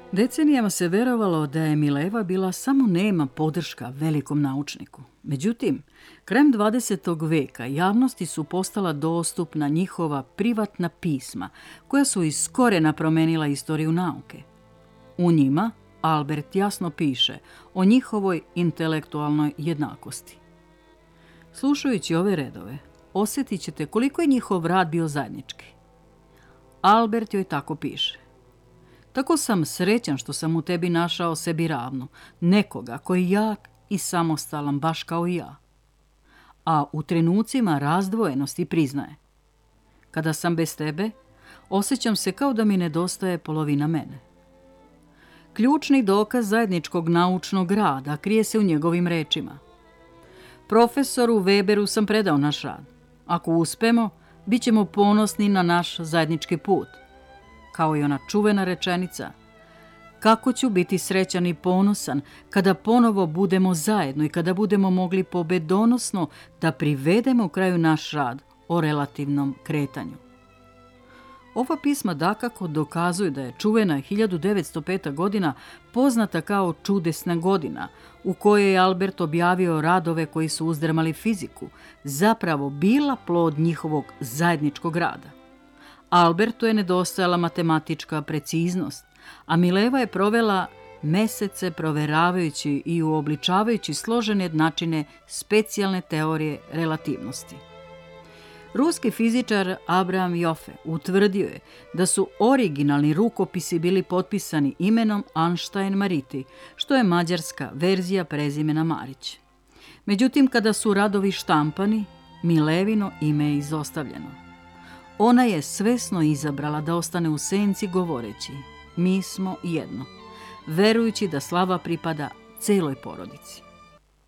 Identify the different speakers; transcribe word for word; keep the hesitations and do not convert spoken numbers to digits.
Speaker 1: Decenijama se verovalo da je Mileva bila samo nema podrška velikom naučniku. Međutim, krajem dvadesetog veka javnosti su postala dostupna njihova privatna pisma, koja su iz korena promenila istoriju nauke. U njima Albert jasno piše o njihovoj intelektualnoj jednakosti. Slušajući ove redove, osjetit ćete koliko je njihov rad bio zajednički. Albert joj tako piše: tako sam srećan što sam u tebi našao sebi ravno, nekoga koji je jak i samostalan baš kao i ja. A u trenucima razdvojenosti priznaje: kada sam bez tebe, osjećam se kao da mi nedostaje polovina mene. Ključni dokaz zajedničkog naučnog rada krije se u njegovim rečima. Profesoru Weberu sam predao naš rad. Ako uspemo, bit ćemo ponosni na naš zajednički put. Kao i ona čuvena rečenica: kako ću biti srećan i ponosan kada ponovo budemo zajedno i kada budemo mogli pobedonosno da privedemo kraju naš rad o relativnom kretanju. Ova pisma dakako dokazuju da je čuvena hiljadu devetsto peta. godina poznata kao čudesna godina, u kojoj je Albert objavio radove koji su uzdrmali fiziku, zapravo bila plod njihovog zajedničkog rada. Albertu je nedostajala matematička preciznost, a Mileva je provela mesece proveravajući i uobličavajući složene jednačine specijalne teorije relativnosti. Ruski fizičar Abraham Joffe utvrdio je da su originalni rukopisi bili potpisani imenom Einstein-Mariti, što je mađarska verzija prezimena Marić. Međutim, kada su radovi štampani, Milevino ime je izostavljeno. Ona je svesno izabrala da ostane u senci govoreći: mi smo jedno, verujući da slava pripada celoj porodici.